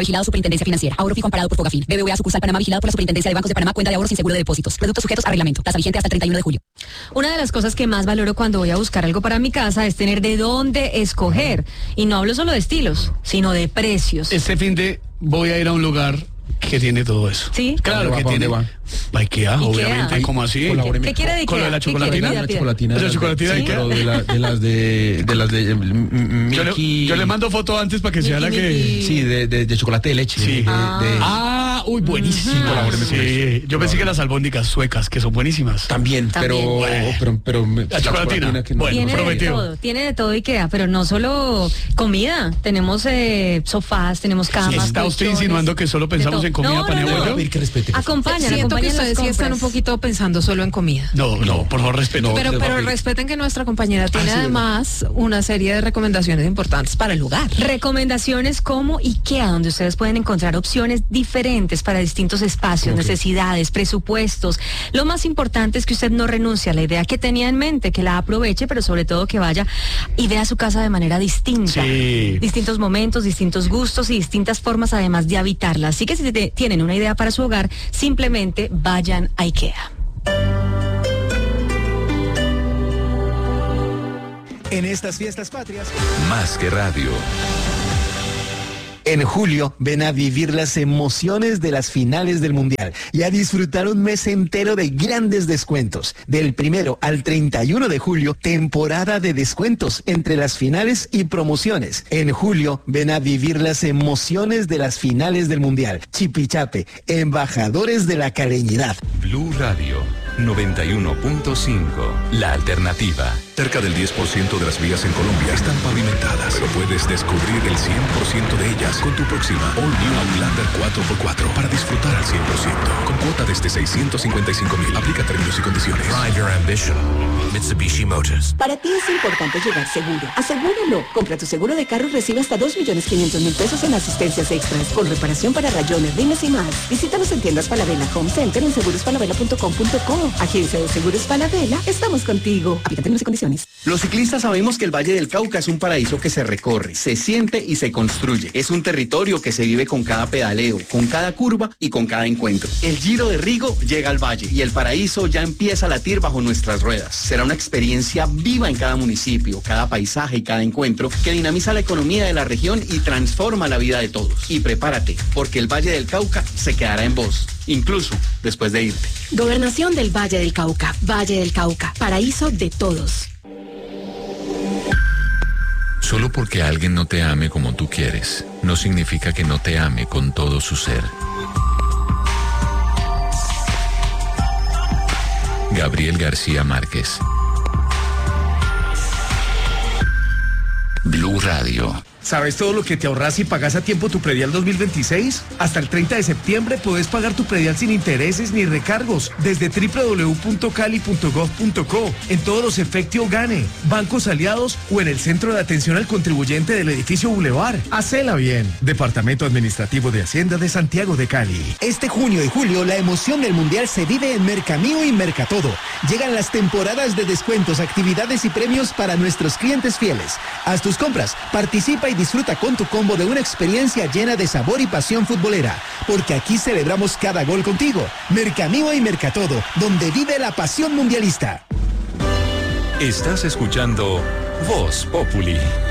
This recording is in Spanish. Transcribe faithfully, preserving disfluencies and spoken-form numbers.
Vigilado Superintendencia Financiera. Ahorro fijo amparado por Fogafín. B B V A sucursal Panamá, vigilado por la Superintendencia de Bancos de Panamá. Cuenta de ahorros sin seguro de depósitos. Productos sujetos a reglamento. Tasa vigente hasta el treinta y uno de julio. Una de las cosas que más valoro cuando voy a buscar algo para mi casa es tener de dónde escoger. Y no hablo solo de estilos, sino de precios. Este fin de voy a ir a un lugar que tiene todo eso. ¿Sí? Claro que tiene. Va? Ikea, Ikea. obviamente, Ay, ¿cómo así? ¿Qué quiere de Ikea? ¿Con lo de la ¿Qué quiere? chocolatina? Pida, La pida. chocolatina. ¿De la chocolatina de ¿Sí? Ikea? Pero de, la, de las de, de las de mm, Yo le, Milky. yo le mando foto antes para que sea la que... Sí, de, de, de chocolate de leche. Sí. De, Ah. de- Ah, uy, buenísimo. Colabóreme con Sí, eso. yo pensé que las albóndigas suecas, que son buenísimas. También, También. pero, Bueno. pero, pero, me- La chocolatina. que no. Bueno, Tiene de prometido. todo, tiene de todo Ikea, pero no solo comida. Tenemos eh, sofás, tenemos camas. ¿Está usted colchones, insinuando que solo de pensamos todo. en comida, No, pan y no, no. abuelo? Pedir que respete. Acompañan, Siento que acompañan las ustedes sí están un compras. poquito pensando solo en comida. No, no, por favor, respeto. No. Pero, usted va a pero pedir. respeten que nuestra compañera tiene sí, además una serie de recomendaciones importantes para el lugar. Recomendaciones como IKEA, donde ustedes pueden encontrar opciones diferentes para distintos espacios, Ok. necesidades, presupuestos. Lo más importante es que usted no renuncie a la idea que tenía en mente, que la aproveche, pero sobre todo que vaya y vea su casa de manera distinta. Sí. Distintos momentos, distintos gustos y distintas formas además de habitarla. Así que si te- tienen una idea para su hogar, simplemente vayan a IKEA. En estas fiestas patrias. Más que radio. En julio, ven a vivir las emociones de las finales del Mundial y a disfrutar un mes entero de grandes descuentos. Del primero al treinta y uno de julio, temporada de descuentos entre las finales y promociones. En julio, ven a vivir las emociones de las finales del Mundial. Chipichape, embajadores de la caleñidad. Blue Radio noventa y uno punto cinco. La alternativa. Cerca del diez por ciento de las vías en Colombia están pavimentadas, pero puedes descubrir el cien por ciento de ellas con tu próxima All New Outlander cuatro por cuatro para disfrutar al cien por ciento. Con cuota desde seiscientos cincuenta y cinco mil. Aplica términos y condiciones. Drive your ambition. Mitsubishi Motors. Para ti es importante llegar seguro. Asegúralo. Compra tu seguro de carro y recibe hasta dos millones quinientos mil pesos en asistencias extras, con reparación para rayones, rines y más. Visítanos en tiendas Falabella Home Center en seguros falabella punto com punto co. Agencia de Seguros Falabella, estamos contigo. Aplica términos y condiciones. Los ciclistas sabemos que el Valle del Cauca es un paraíso que se recorre, se siente y se construye. Es un territorio que se vive con cada pedaleo, con cada curva y con cada encuentro. El Giro de Rigo llega al valle y el paraíso ya empieza a latir bajo nuestras ruedas. Será una experiencia viva en cada municipio, cada paisaje y cada encuentro que dinamiza la economía de la región y transforma la vida de todos. Y prepárate, porque el Valle del Cauca se quedará en vos, incluso después de irte. Gobernación del Valle del Cauca. Valle del Cauca. Paraíso de todos. Solo porque alguien no te ame como tú quieres, no significa que no te ame con todo su ser. Gabriel García Márquez. Blue Radio. ¿Sabes todo lo que te ahorras si pagas a tiempo tu predial dos mil veintiséis? Hasta el treinta de septiembre puedes pagar tu predial sin intereses ni recargos desde doble u doble u doble u punto cali punto gov punto co, en todos los Efectio Gane, bancos aliados o en el centro de atención al contribuyente del edificio Boulevard. Hacela bien. Departamento Administrativo de Hacienda de Santiago de Cali. Este junio y julio, la emoción del Mundial se vive en Mercamío y Mercatodo. Llegan las temporadas de descuentos, actividades y premios para nuestros clientes fieles. Haz tus compras, participa y disfruta con tu combo de una experiencia llena de sabor y pasión futbolera. Porque aquí celebramos cada gol contigo. Mercamío y Mercatodo, donde vive la pasión mundialista. Estás escuchando Voz Populi.